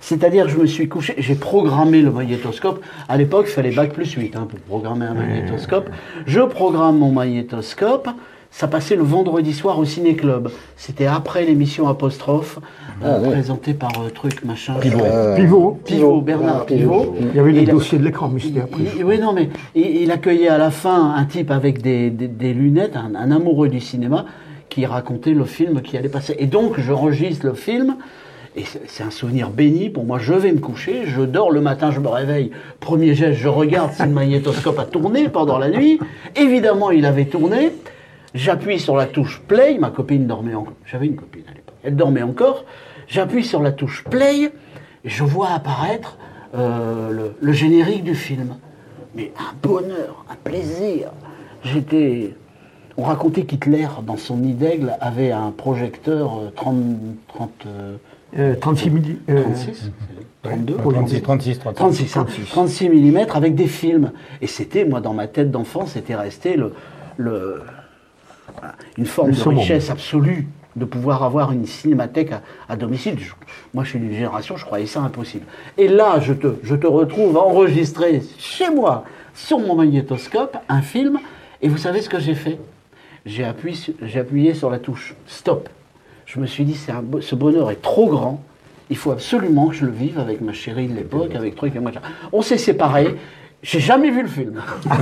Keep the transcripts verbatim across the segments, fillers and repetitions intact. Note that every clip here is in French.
C'est-à-dire que je me suis couché, j'ai programmé le magnétoscope. À l'époque, il fallait bac plus huit hein, pour programmer un magnétoscope. Je programme mon magnétoscope. Ça passait le vendredi soir au Ciné-Club. C'était après l'émission Apostrophe, ah, euh, oui. présentée par euh, truc, machin. Pivot. Euh, Pivot. Pivot, Bernard ah, Pivot. Il y avait les dossiers de l'écran mystère. Oui, non, mais il, il accueillait à la fin un type avec des, des, des lunettes, un, un amoureux du cinéma, qui racontait le film qui allait passer. Et donc, j'enregistre le film, et c'est un souvenir béni. Pour moi, je vais me coucher, je dors le matin, je me réveille. Premier geste, je regarde si le magnétoscope a tourné pendant la nuit. Évidemment, il avait tourné. J'appuie sur la touche play, ma copine dormait encore, j'avais une copine à l'époque, elle dormait encore, j'appuie sur la touche play, et je vois apparaître euh, le, le générique du film. Mais un bonheur, un plaisir. J'étais... On racontait qu'Hitler, dans son nid d'aigle, avait un projecteur trente... trente euh, euh, trente-six millimètres. Euh, trente-six trente-deux trente-six, trente-six, trente-six, trente-six, trente-six millimètres avec des films. Et c'était, moi, dans ma tête d'enfant, c'était resté le... le une forme de richesse absolue de pouvoir avoir une cinémathèque à, à domicile. Je, moi, je suis d'une génération, je croyais ça impossible. Et là, je te, je te retrouve enregistré chez moi, sur mon magnétoscope, un film, et vous savez ce que j'ai fait? J'ai appuyé, j'ai appuyé sur la touche stop. Je me suis dit, c'est un, ce bonheur est trop grand, il faut absolument que je le vive avec ma chérie de l'époque, avec truc et machin. On s'est séparés. J'ai jamais vu le film.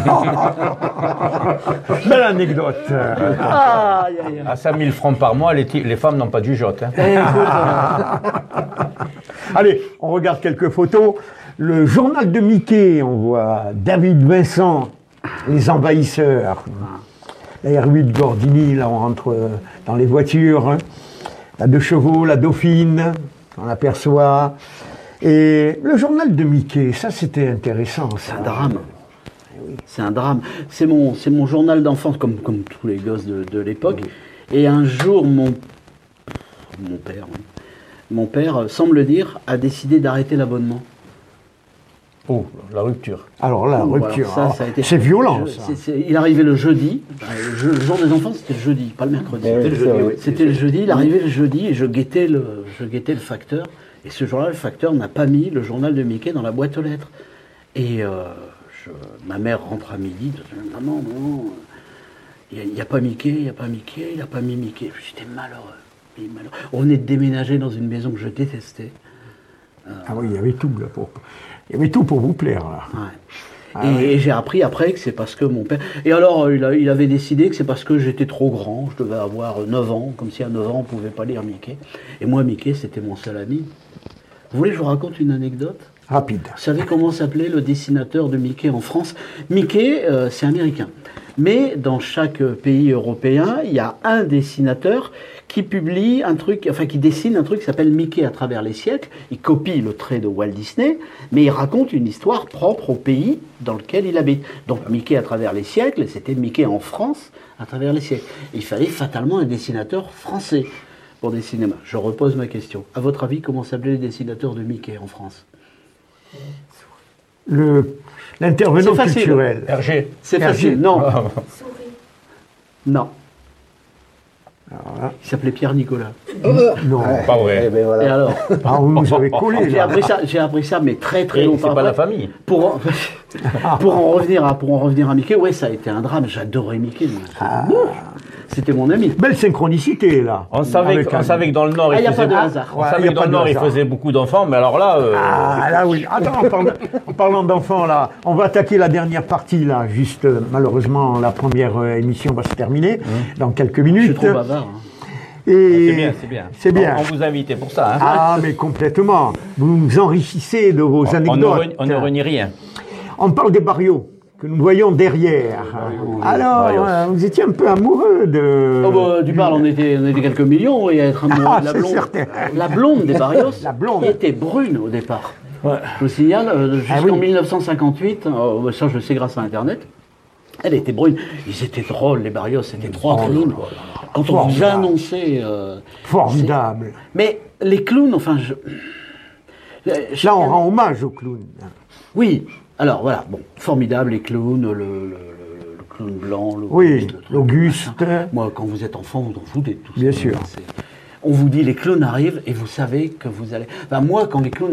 Belle anecdote. Ah, aïe, aïe, aïe. À cinq mille francs par mois, les, les femmes n'ont pas du jote. Hein. Allez, on regarde quelques photos. Le journal de Mickey, on voit David Vincent, les envahisseurs. La R huit Gordini, là on rentre dans les voitures. Hein. La deux chevaux, la Dauphine, on aperçoit. Et le journal de Mickey, ça c'était intéressant. C'est un drame. Oui. C'est un drame. C'est mon, c'est mon journal d'enfance, comme, comme tous les gosses de, de l'époque. Oui. Et un jour, mon, mon père, oui, mon père, sans me le dire, a décidé d'arrêter l'abonnement. Oh, la rupture. Alors la oh, rupture, voilà, ça, ça a été... c'est violent. Je, ça. c'est, c'est... Il arrivait le jeudi. Le, jeu, le jour des enfants, c'était le jeudi, pas le mercredi. C'était, le jeudi, oui. C'était le jeudi. Il arrivait le jeudi et je guettais le, je guettais le facteur. Et ce jour-là, le facteur n'a pas mis le journal de Mickey dans la boîte aux lettres. Et euh, je, ma mère rentre à midi, maman, non, il n'y a, a pas Mickey, il n'y a pas Mickey, il n'a pas mis Mickey. J'étais malheureux, malheureux. On venait de déménager dans une maison que je détestais. Euh, ah oui, il y avait tout là pour, il y avait tout pour vous plaire là. Ouais. Ah et, ouais. et j'ai appris après que c'est parce que mon père... Et alors, il, a, il avait décidé que c'est parce que j'étais trop grand, je devais avoir neuf ans, comme si à neuf ans, on ne pouvait pas lire Mickey. Et moi, Mickey, c'était mon seul ami. Vous voulez que je vous raconte une anecdote? Rapide. Vous savez comment s'appelait le dessinateur de Mickey en France? Mickey, euh, c'est américain. Mais dans chaque pays européen, il y a un dessinateur qui publie un truc, enfin qui dessine un truc qui s'appelle Mickey à travers les siècles. Il copie le trait de Walt Disney, mais il raconte une histoire propre au pays dans lequel il habite. Donc Mickey à travers les siècles, c'était Mickey en France à travers les siècles. Et il fallait fatalement un dessinateur français pour des cinémas. Je repose ma question. À votre avis, comment s'appelaient les dessinateurs de Mickey en France? Le, l'intervenant culturel. Hergé. C'est facile. Non. Souris. Non. Alors là, Il s'appelait Pierre Nicolas. euh, non. Ouais. Pas vrai. Eh ben voilà. Et alors? Ah, vous nous avez collé J'ai là. appris ça, j'ai appris ça, mais très très Et longtemps. c'est pas après. la famille. Pour en, pour en revenir à pour en revenir à Mickey, ouais, ça a été un drame. J'adorais Mickey. moi. Ah. C'était mon ami. Belle synchronicité là. On savait, Avec que, on un- savait que dans le Nord, Ah, il y a faisait, pas de beaucoup- hasard. on Ouais, savait y a que dans pas le de Nord, il hasard. faisait beaucoup d'enfants, mais alors là, euh, Ah là oui. Attends, en parlant, en parlant d'enfants là, on va attaquer la dernière partie là. Juste euh, malheureusement, la première euh, émission va se terminer dans quelques Je minutes. suis trop bavard. hein. Et c'est bien, c'est bien. C'est bien. On, on vous a invité pour ça. Hein. Ah mais complètement. Vous nous enrichissez de vos on, anecdotes. ne renie, on ne renie rien. On parle des barrios que nous voyons derrière. Alors, Barrios. euh, vous étiez un peu amoureux de... Oh bah, du parle, on était, on était quelques millions oui, à être amoureux Ah, de la c'est blonde. certain. La blonde des Barrios, La blonde. qui était brune au départ. Ouais. Je vous signale, euh, jusqu'en Ah oui. mille neuf cent cinquante-huit, euh, ça je le sais grâce à Internet, elle était brune. Ils étaient drôles, les Barrios, c'était trois Oh, clowns. là, là, là. Quand on vous Formidable. annonçait... euh, Formidable. mais les clowns, enfin... Je, je- Là, on rend hommage aux clowns. Oui, alors voilà, bon, formidable, les clowns, le, le, le, le clown blanc, l'Auguste, Oui, le truc, l'Auguste. machin. Moi, quand vous êtes enfant, vous en foutez de tout ça. Bien sûr. C'est- On vous dit, les clowns arrivent et vous savez que vous allez... Enfin, moi, quand les clowns